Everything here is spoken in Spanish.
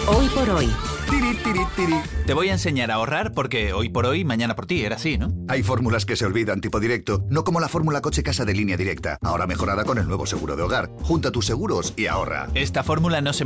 Hoy por hoy. Tiri, tiri, tiri. Te voy a enseñar a ahorrar porque hoy por hoy, mañana por ti, era así, ¿no? Hay fórmulas que se olvidan tipo directo, no como la fórmula coche-casa de Línea Directa, ahora mejorada con el nuevo seguro de hogar. Junta tus seguros y ahorra. Esta fórmula no se